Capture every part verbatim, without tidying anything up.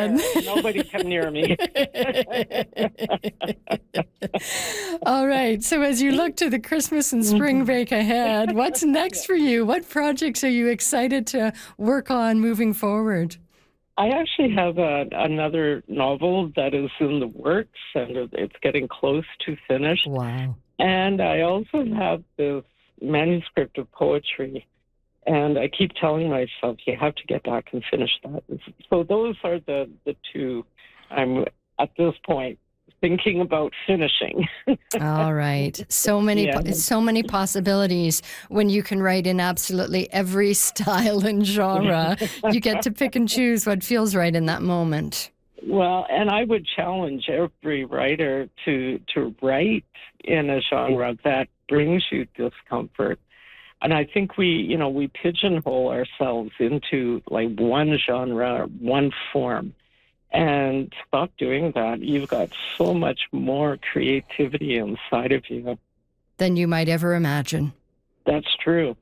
then. Yeah, nobody come near me. All right. So as you look to the Christmas and spring break ahead, what's next for you? What projects are you excited to work on moving forward? I actually have a, another novel that is in the works, and it's getting close to finished. Wow. And I also have this manuscript of poetry, and I keep telling myself, you have to get back and finish that. So those are the, the two I'm, at this point, thinking about finishing. All right. So many, Yeah. po- so many possibilities when you can write in absolutely every style and genre. You get to pick and choose what feels right in that moment. Well, and I would challenge every writer to to write in a genre that brings you discomfort. And I think we, you know, we pigeonhole ourselves into like one genre, one form. And stop doing that. You've got so much more creativity inside of you Than you might ever imagine. That's true.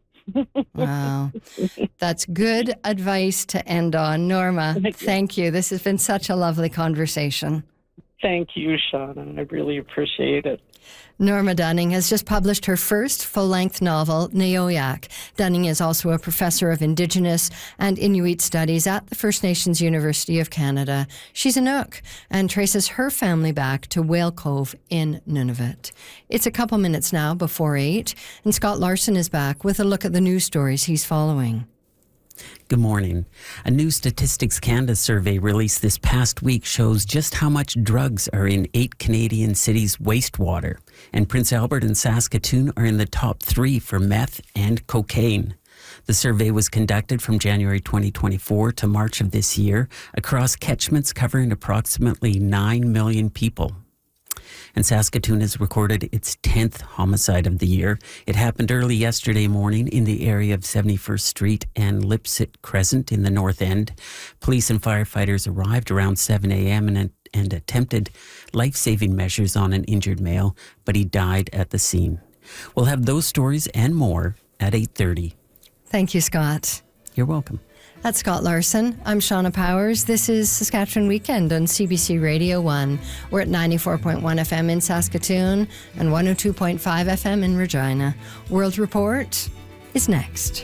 Wow. That's good advice to end on. Norma, Thank you. thank you. This has been such a lovely conversation. Thank you, Shauna. I really appreciate it. Norma Dunning has just published her first full-length novel, Neoyak. Dunning is also a professor of Indigenous and Inuit studies at the First Nations University of Canada. She's a Nook and traces her family back to Whale Cove in Nunavut. It's a couple minutes now before eight, and Scott Larson is back with a look at the news stories he's following. Good morning. A new Statistics Canada survey released this past week shows just how much drugs are in eight Canadian cities' wastewater. And Prince Albert and Saskatoon are in the top three for meth and cocaine. The survey was conducted from January twenty twenty-four to March of this year across catchments covering approximately nine million people. And Saskatoon has recorded its tenth homicide of the year. It happened early yesterday morning in the area of seventy-first Street and Lipset Crescent in the North End. Police and firefighters arrived around seven a.m. and, and attempted life-saving measures on an injured male, but he died at the scene. We'll have those stories and more at eight thirty. Thank you, Scott. You're welcome. That's Scott Larson. I'm Shauna Powers. This is Saskatchewan Weekend on C B C Radio one. We're at ninety-four point one F M in Saskatoon and one oh two point five F M in Regina. World Report is next.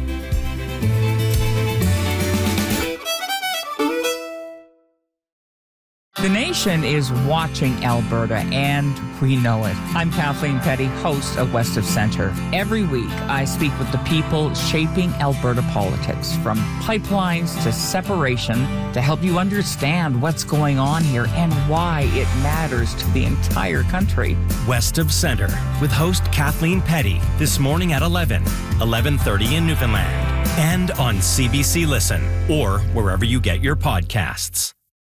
The nation is watching Alberta, and we know it. I'm Kathleen Petty, host of West of Centre. Every week, I speak with the people shaping Alberta politics, from pipelines to separation, to help you understand what's going on here and why it matters to the entire country. West of Centre, with host Kathleen Petty, this morning at eleven, eleven thirty in Newfoundland, and on C B C Listen, or wherever you get your podcasts.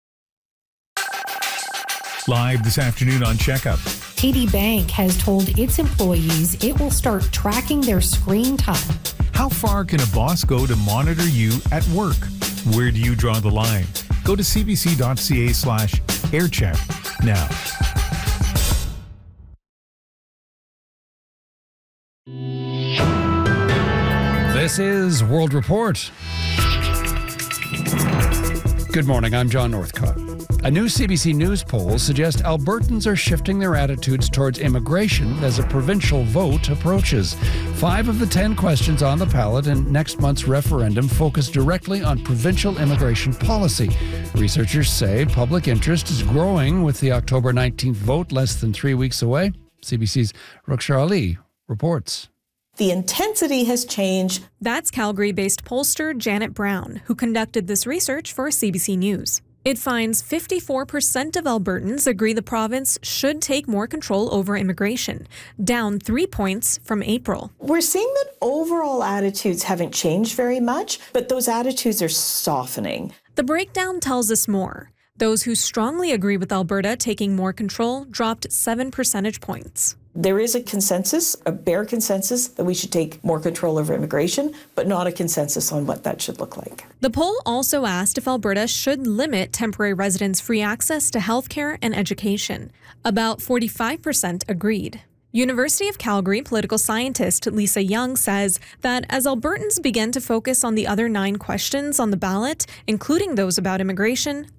Live this afternoon on Checkup. T D Bank has told its employees it will start tracking their screen time. How far can a boss go to monitor you at work? Where do you draw the line? Go to cbc.ca slash aircheck now. This is World Report. Good morning, I'm John Northcott. A new C B C News poll suggests Albertans are shifting their attitudes towards immigration as a provincial vote approaches. Five of the ten questions on the ballot in next month's referendum focus directly on provincial immigration policy. Researchers say public interest is growing with the October nineteenth vote less than three weeks away. C B C's Rukhsar Ali reports. The intensity has changed. That's Calgary-based pollster Janet Brown, who conducted this research for C B C News. It finds fifty-four percent of Albertans agree the province should take more control over immigration, down three points from April. We're seeing that overall attitudes haven't changed very much, but those attitudes are softening. The breakdown tells us more. Those who strongly agree with Alberta taking more control dropped seven percentage points. There is a consensus, a bare consensus, that we should take more control over immigration, but not a consensus on what that should look like. The poll also asked if Alberta should limit temporary residents' free access to healthcare and education. About forty-five percent agreed. University of Calgary political scientist Lisa Young says that as Albertans begin to focus on the other nine questions on the ballot, including those about immigration,